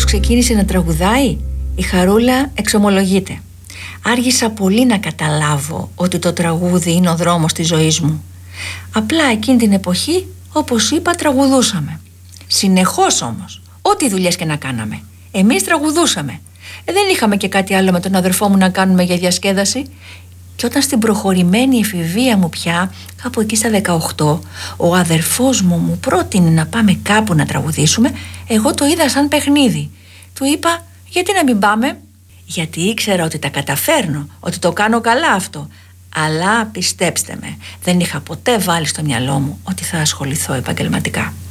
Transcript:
ξεκίνησε να τραγουδάει, η Χαρούλα εξομολογείται. Άργησα πολύ να καταλάβω ότι το τραγούδι είναι ο δρόμος της ζωής μου. Απλά εκείνη την εποχή, όπως είπα, τραγουδούσαμε. Συνεχώς όμως, ό,τι δουλειές και να κάναμε, εμείς τραγουδούσαμε. Δεν είχαμε και κάτι άλλο με τον αδερφό μου να κάνουμε για διασκέδαση. Και όταν στην προχωρημένη εφηβεία μου πια, κάπου εκεί στα 18, ο αδερφός μου πρότεινε να πάμε κάπου να τραγουδήσουμε, εγώ το είδα σαν παιχνίδι. Του είπα, γιατί να μην πάμε? Γιατί ήξερα ότι τα καταφέρνω, ότι το κάνω καλά αυτό. Αλλά πιστέψτε με, δεν είχα ποτέ βάλει στο μυαλό μου ότι θα ασχοληθώ επαγγελματικά.